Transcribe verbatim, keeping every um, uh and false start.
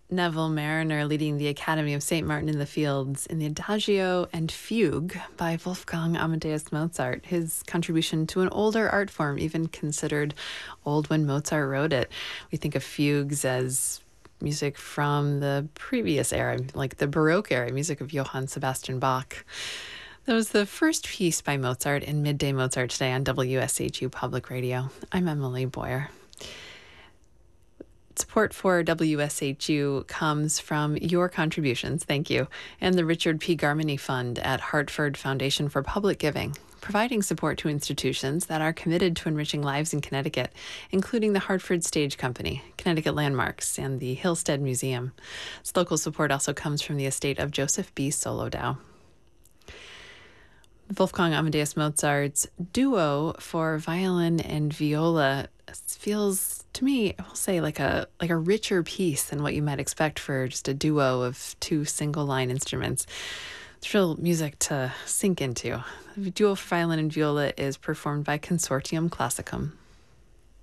Neville Mariner leading the Academy of Saint Martin in the Fields in the Adagio and Fugue by Wolfgang Amadeus Mozart. His contribution to an older art form, even considered old when Mozart wrote it. We think of fugues as music from the previous era, like the Baroque era, music of Johann Sebastian Bach. That was the first piece by Mozart in Midday Mozart today on W S H U Public Radio. I'm Emily Boyer. Support for W S H U comes from your contributions, thank you, and the Richard P. Garmany Fund at Hartford Foundation for Public Giving, providing support to institutions that are committed to enriching lives in Connecticut, including the Hartford Stage Company, Connecticut Landmarks, and the Hillstead Museum. This local support also comes from the estate of Joseph B. Solodow. Wolfgang Amadeus Mozart's duo for violin and viola feels to me, I will say, like a like a richer piece than what you might expect for just a duo of two single line instruments. It's real music to sink into. The duo for violin and viola is performed by Consortium Classicum.